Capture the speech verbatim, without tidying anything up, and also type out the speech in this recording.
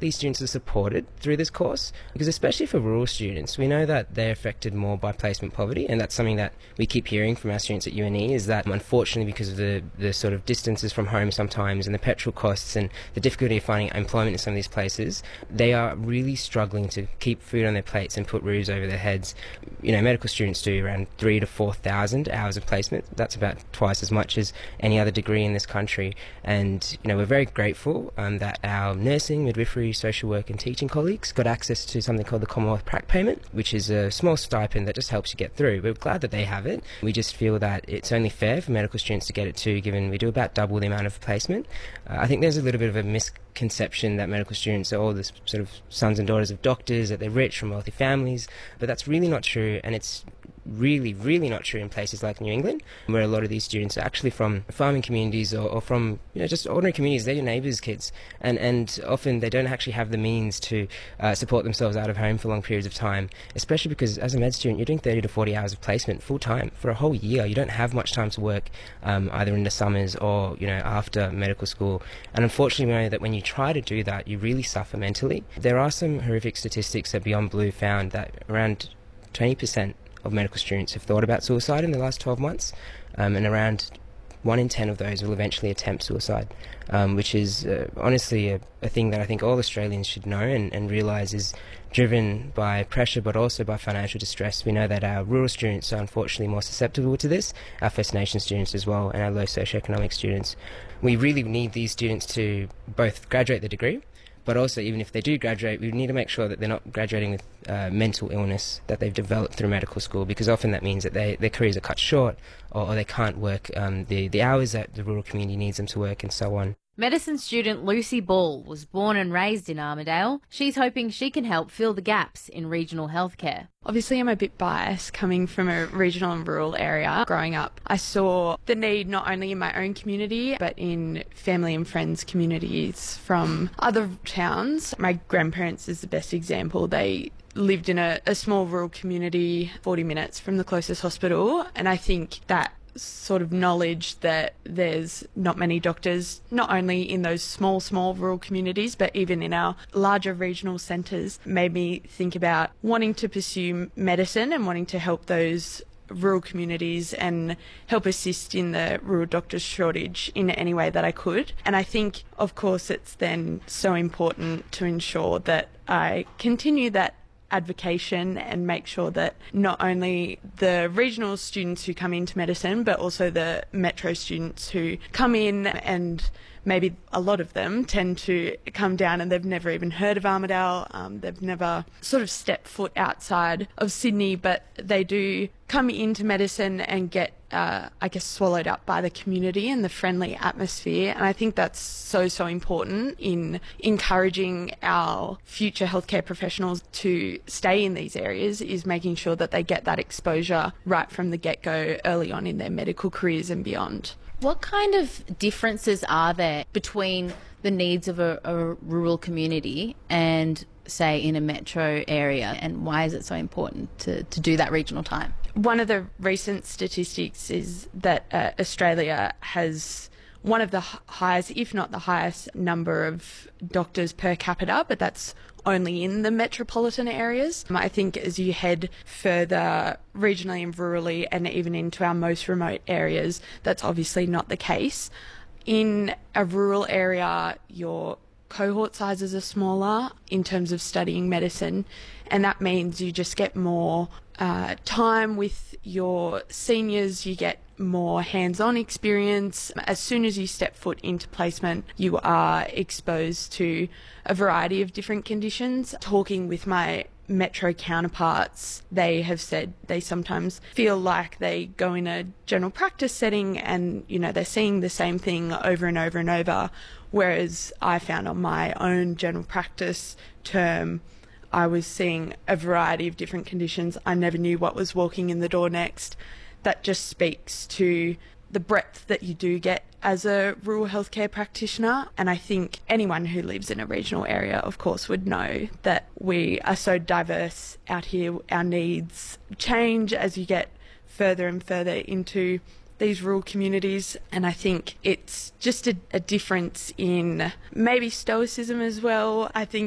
these students are supported through this course, because especially for rural students, we know that they're affected more by placement poverty, and that's something that we keep hearing from our students at U N E, is that unfortunately because of the, the sort of distances from home sometimes and the petrol costs and the difficulty of finding employment in some of these places, they are really struggling to keep food on their plates and put roofs over their heads. You know, medical students do around three to four thousand hours of placement. That's about twice as much as any other degree in this country. And, you know, we're very grateful um, that our nursing, midwifery, social work and teaching colleagues got access to something called the Commonwealth Prac Payment, which is a small stipend that just helps you get through. We're glad that they have it. We just feel that it's only fair for medical students to get it too, given we do about double the amount of placement. Uh, I think there's a little bit of a misconception that medical students are all the sort of sons and daughters of doctors, that they're rich from wealthy families, but that's really not true, and it's really, really not true in places like New England, where a lot of these students are actually from farming communities or, or from, you know, just ordinary communities. They're your neighbours' kids, and, and often they don't actually have the means to uh, support themselves out of home for long periods of time, especially because as a med student you're doing thirty to forty hours of placement full time for a whole year. You don't have much time to work um, either in the summers or, you know, after medical school, and unfortunately we know that when you try to do that you really suffer mentally. There are some horrific statistics that Beyond Blue found that around twenty percent of medical students have thought about suicide in the last twelve months, um, and around one in ten of those will eventually attempt suicide, um, which is uh, honestly a, a thing that I think all Australians should know and, and realise is driven by pressure but also by financial distress. We know that our rural students are unfortunately more susceptible to this, our First Nation students as well, and our low socioeconomic students. We really need these students to both graduate the degree, but also, even if they do graduate, we need to make sure that they're not graduating with uh, mental illness that they've developed through medical school, because often that means that they, their careers are cut short, or, or they can't work um, the, the hours that the rural community needs them to work, and so on. Medicine student Lucy Ball was born and raised in Armidale. She's hoping she can help fill the gaps in regional healthcare. Obviously, I'm a bit biased coming from a regional and rural area. Growing up, I saw the need not only in my own community, but in family and friends communities from other towns. My grandparents is the best example. They lived in a, a small rural community, forty minutes from the closest hospital, and I think that sort of knowledge that there's not many doctors, not only in those small, small rural communities, but even in our larger regional centres, made me think about wanting to pursue medicine and wanting to help those rural communities and help assist in the rural doctors shortage in any way that I could. And I think, of course, it's then so important to ensure that I continue that advocation and make sure that not only the regional students who come into medicine, but also the metro students who come in, and maybe a lot of them tend to come down and they've never even heard of Armidale, um, they've never sort of stepped foot outside of Sydney, but they do come into medicine and get, uh, I guess, swallowed up by the community and the friendly atmosphere. And I think that's so, so important in encouraging our future healthcare professionals to stay in these areas, is making sure that they get that exposure right from the get-go early on in their medical careers and beyond. What kind of differences are there between the needs of a, a rural community and, say, in a metro area, and why is it so important to, to do that regional time? One of the recent statistics is that uh, Australia has one of the highest, if not the highest, number of doctors per capita, but that's only in the metropolitan areas. I think as you head further regionally and rurally and even into our most remote areas, that's obviously not the case. In a rural area, your cohort sizes are smaller in terms of studying medicine, and that means you just get more uh, time with your seniors, you get more hands-on experience. As soon as you step foot into placement, you are exposed to a variety of different conditions. Talking with my metro counterparts, they have said they sometimes feel like they go in a general practice setting and, you know, they're seeing the same thing over and over and over, whereas I found on my own general practice term, I was seeing a variety of different conditions. I never knew what was walking in the door next. That just speaks to the breadth that you do get as a rural healthcare practitioner. And I think anyone who lives in a regional area, of course, would know that we are so diverse out here. Our needs change as you get further and further into these rural communities, and I think it's just a, a difference in maybe stoicism as well. I think